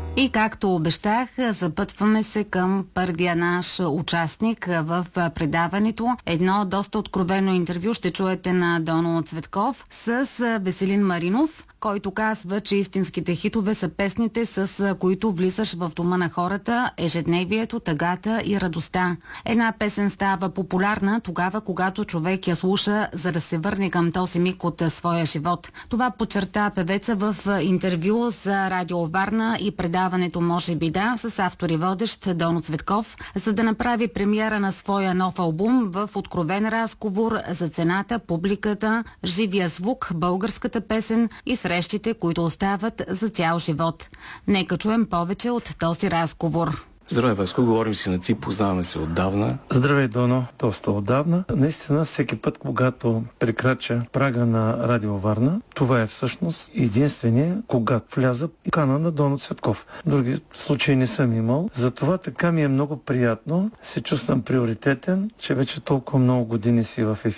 И както обещах, запътваме се към първия наш участник в предаването. Едно доста откровено интервю ще чуете на Донал Цветков с Веселин Маринов, който казва, че истинските хитове са песните, с които влизаш в дома на хората, ежедневието, тъгата и радостта. Една песен става популярна тогава, когато човек я слуша, за да се върне към този миг от своя живот. Това подчерта певеца в интервю за Радио Варна и предаването "Може би да" с автор и водещ Доно Цветков, за да направи премиера на своя нов албум в откровен разговор за цената, публиката, живия звук, българската песен и срещите, които остават за цял живот. Нека чуем повече от този разговор. Здравей, Васко, говорим си на ти, познаваме се отдавна. Здравей, Доно, доста отдавна. Наистина, всеки път, когато прекрача прага на Радио Варна, това е всъщност единствения, когато вляза кана на Доно Цветков. Други случаи не съм имал. Затова така ми е много приятно. Се чувствам приоритетен, че вече толкова много години си в ефир.